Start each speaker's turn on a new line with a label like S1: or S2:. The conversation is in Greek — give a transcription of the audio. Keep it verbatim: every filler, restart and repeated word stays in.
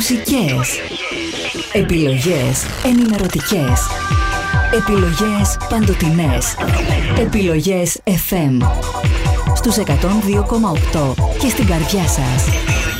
S1: μουσικές, επιλογές ενημερωτικές, επιλογές παντοτινές, επιλογές εφ εμ στους εκατόν δύο κόμμα οκτώ και στην καρδιά σας.